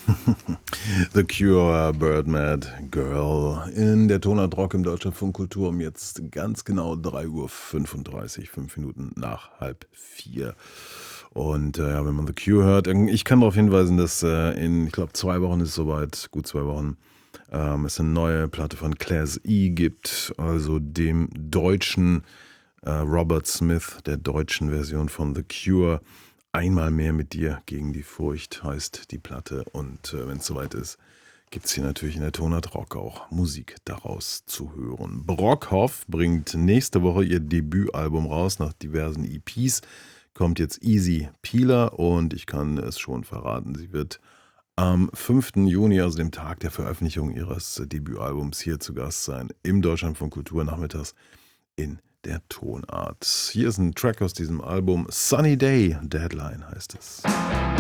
The Cure, Bird Mad Girl in der Tonart Rock im Deutschlandfunk Kultur um jetzt ganz genau 3:35 5 Minuten nach halb vier. Und ja, wenn man The Cure hört, ich kann darauf hinweisen, dass in, ich glaube, 2 Wochen ist es soweit, gut 2 Wochen, es eine neue Platte von Class E gibt, also dem deutschen Robert Smith, der deutschen Version von The Cure. Einmal mehr mit dir gegen die Furcht heißt die Platte. Und wenn es soweit ist, gibt es hier natürlich in der Tonart Rock auch Musik daraus zu hören. Brockhoff bringt nächste Woche ihr Debütalbum raus. Nach diversen EPs kommt jetzt Easy Peeler und ich kann es schon verraten, sie wird am 5. Juni, also dem Tag der Veröffentlichung ihres Debütalbums, hier zu Gast sein im Deutschlandfunk Kultur nachmittags in der Tonart. Hier ist ein Track aus diesem Album, Sunny Day, Deadline heißt es.